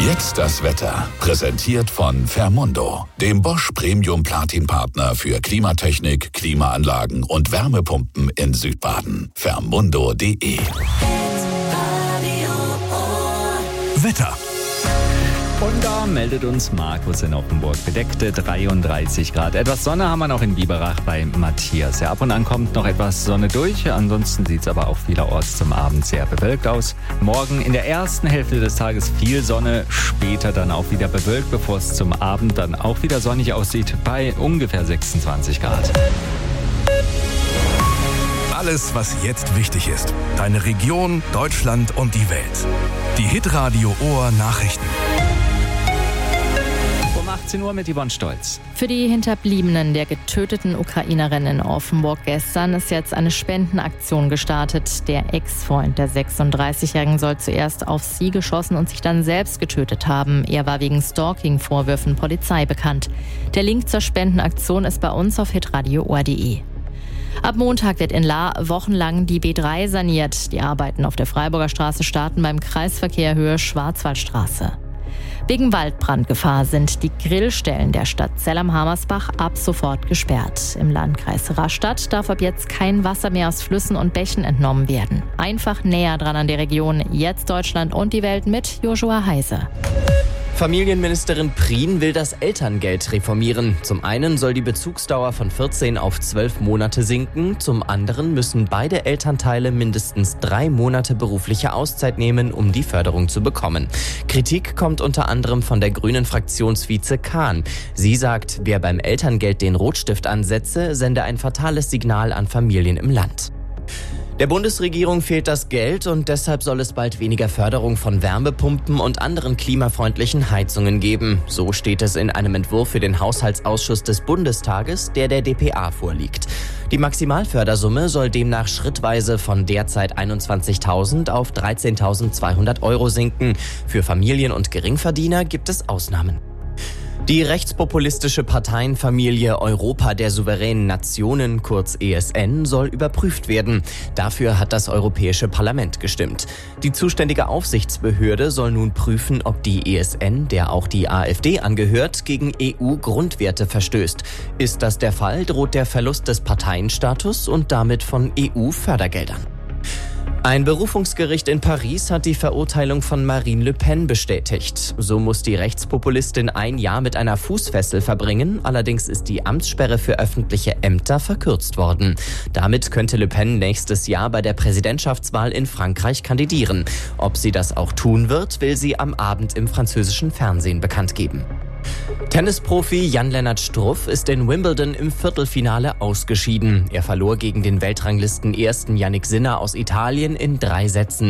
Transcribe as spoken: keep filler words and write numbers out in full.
Jetzt das Wetter. Präsentiert von Fermundo, dem Bosch Premium Platin Partner für Klimatechnik, Klimaanlagen und Wärmepumpen in Südbaden. Fermundo punkt de. Wetter. Und da meldet uns Markus in Offenburg. Bedeckte dreiunddreißig Grad. Etwas Sonne haben wir noch in Biberach bei Matthias. Ja, ab und an kommt noch etwas Sonne durch. Ansonsten sieht es aber auch vielerorts zum Abend sehr bewölkt aus. Morgen in der ersten Hälfte des Tages viel Sonne, später dann auch wieder bewölkt, bevor es zum Abend dann auch wieder sonnig aussieht bei ungefähr sechsundzwanzig Grad. Alles, was jetzt wichtig ist. Deine Region, Deutschland und die Welt. Die Hitradio Ohr Nachrichten. Um achtzehn Uhr mit Yvonne Stolz. Für die Hinterbliebenen der getöteten Ukrainerin in Offenburg gestern ist jetzt eine Spendenaktion gestartet. Der Ex-Freund der sechsunddreißigjährigen soll zuerst auf sie geschossen und sich dann selbst getötet haben. Er war wegen Stalking-Vorwürfen Polizei bekannt. Der Link zur Spendenaktion ist bei uns auf hitradio ohr punkt de. Ab Montag wird in Lahr wochenlang die B drei saniert. Die Arbeiten auf der Freiburger Straße starten beim Kreisverkehr Höhe Schwarzwaldstraße. Wegen Waldbrandgefahr sind die Grillstellen der Stadt Zell am Hamersbach ab sofort gesperrt. Im Landkreis Rastatt darf ab jetzt kein Wasser mehr aus Flüssen und Bächen entnommen werden. Einfach näher dran an der Region. Jetzt Deutschland und die Welt mit Joshua Heise. Familienministerin Prien will das Elterngeld reformieren. Zum einen soll die Bezugsdauer von vierzehn auf zwölf Monate sinken. Zum anderen müssen beide Elternteile mindestens drei Monate berufliche Auszeit nehmen, um die Förderung zu bekommen. Kritik kommt unter anderem von der grünen Fraktionsvize Kahn. Sie sagt, wer beim Elterngeld den Rotstift ansetze, sende ein fatales Signal an Familien im Land. Der Bundesregierung fehlt das Geld und deshalb soll es bald weniger Förderung von Wärmepumpen und anderen klimafreundlichen Heizungen geben. So steht es in einem Entwurf für den Haushaltsausschuss des Bundestages, der der D P A vorliegt. Die Maximalfördersumme soll demnach schrittweise von derzeit einundzwanzigtausend auf dreizehntausendzweihundert Euro sinken. Für Familien und Geringverdiener gibt es Ausnahmen. Die rechtspopulistische Parteienfamilie Europa der souveränen Nationen, kurz E S N, soll überprüft werden. Dafür hat das Europäische Parlament gestimmt. Die zuständige Aufsichtsbehörde soll nun prüfen, ob die E S N, der auch die AfD angehört, gegen E U-Grundwerte verstößt. Ist das der Fall, droht der Verlust des Parteienstatus und damit von E U-Fördergeldern. Ein Berufungsgericht in Paris hat die Verurteilung von Marine Le Pen bestätigt. So muss die Rechtspopulistin ein Jahr mit einer Fußfessel verbringen. Allerdings ist die Amtssperre für öffentliche Ämter verkürzt worden. Damit könnte Le Pen nächstes Jahr bei der Präsidentschaftswahl in Frankreich kandidieren. Ob sie das auch tun wird, will sie am Abend im französischen Fernsehen bekannt geben. Tennisprofi Jan-Lennart Struff ist in Wimbledon im Viertelfinale ausgeschieden. Er verlor gegen den Weltranglisten-Ersten Jannik Sinner aus Italien in drei Sätzen.